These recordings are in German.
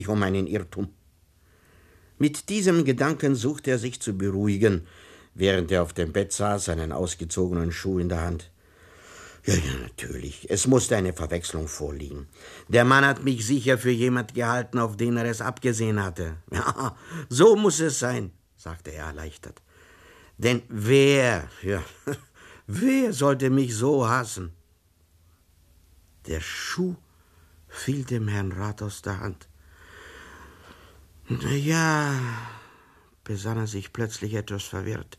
um einen Irrtum. Mit diesem Gedanken suchte er sich zu beruhigen, während er auf dem Bett saß, einen ausgezogenen Schuh in der Hand. Ja, natürlich. Es musste eine Verwechslung vorliegen. Der Mann hat mich sicher für jemand gehalten, auf den er es abgesehen hatte. Ja, so muss es sein, sagte er erleichtert. Denn wer sollte mich so hassen? Der Schuh fiel dem Herrn Rat aus der Hand. Ja, besann er sich plötzlich etwas verwirrt.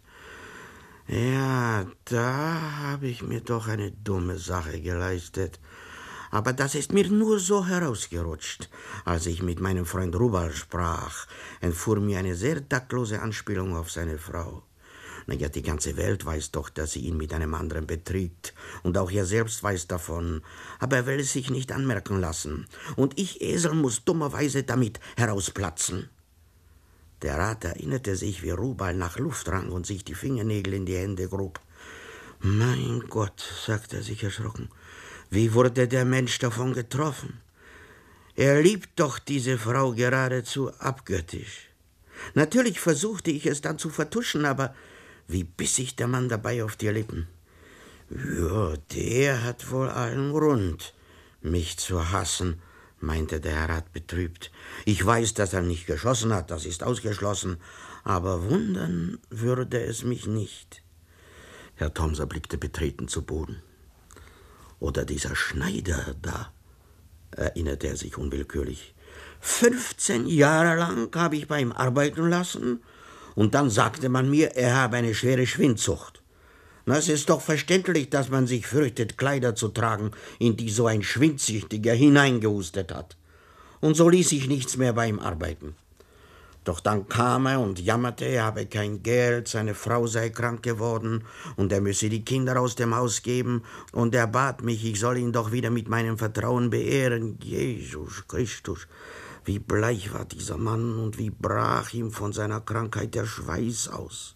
Ja, da habe ich mir doch eine dumme Sache geleistet. Aber das ist mir nur so herausgerutscht. Als ich mit meinem Freund Rubal sprach, entfuhr mir eine sehr taktlose Anspielung auf seine Frau. Ja, die ganze Welt weiß doch, dass sie ihn mit einem anderen betrügt. Und auch er selbst weiß davon. Aber er will es sich nicht anmerken lassen. Und ich, Esel, muss dummerweise damit herausplatzen. Der Rat erinnerte sich, wie Rubal nach Luft rang und sich die Fingernägel in die Hände grub. Mein Gott, sagte er sich erschrocken, wie wurde der Mensch davon getroffen? Er liebt doch diese Frau geradezu abgöttisch. Natürlich versuchte ich es dann zu vertuschen, aber wie biss sich der Mann dabei auf die Lippen. Ja, der hat wohl allen Grund, mich zu hassen, meinte der Herr Rat betrübt. Ich weiß, dass er nicht geschossen hat, das ist ausgeschlossen, aber wundern würde es mich nicht. Herr Thomser blickte betreten zu Boden. Oder dieser Schneider da, erinnerte er sich unwillkürlich. 15 Jahre lang habe ich bei ihm arbeiten lassen, und dann sagte man mir, er habe eine schwere Schwindsucht. Na, es ist doch verständlich, dass man sich fürchtet, Kleider zu tragen, in die so ein Schwindsüchtiger hineingehustet hat. Und so ließ ich nichts mehr bei ihm arbeiten. Doch dann kam er und jammerte, er habe kein Geld, seine Frau sei krank geworden und er müsse die Kinder aus dem Haus geben, und er bat mich, ich soll ihn doch wieder mit meinem Vertrauen beehren. Jesus Christus, wie bleich war dieser Mann und wie brach ihm von seiner Krankheit der Schweiß aus.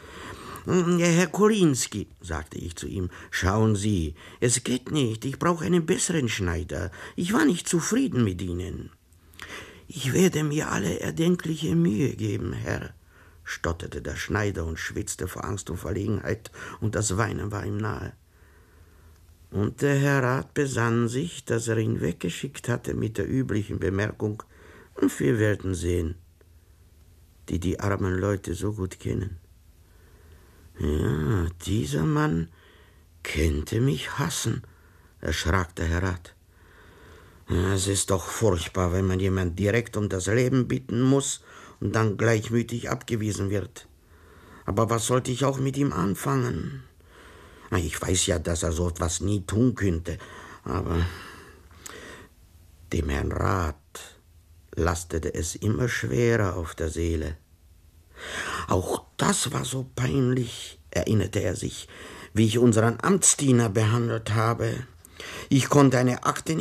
Herr Kolinski, sagte ich zu ihm, schauen Sie, es geht nicht, ich brauche einen besseren Schneider. Ich war nicht zufrieden mit Ihnen. Ich werde mir alle erdenkliche Mühe geben, Herr, stotterte der Schneider und schwitzte vor Angst und Verlegenheit, und das Weinen war ihm nahe. Und der Herr Rat besann sich, dass er ihn weggeschickt hatte mit der üblichen Bemerkung, wir werden sehen, die armen Leute so gut kennen. Ja, dieser Mann könnte mich hassen, erschrak der Herr Rat. Es ist doch furchtbar, wenn man jemand direkt um das Leben bitten muss und dann gleichmütig abgewiesen wird. Aber was sollte ich auch mit ihm anfangen? Ich weiß ja, dass er so etwas nie tun könnte, aber dem Herrn Rat lastete es immer schwerer auf der Seele. Auch das war so peinlich, erinnerte er sich, wie ich unseren Amtsdiener behandelt habe. Ich konnte eine Akte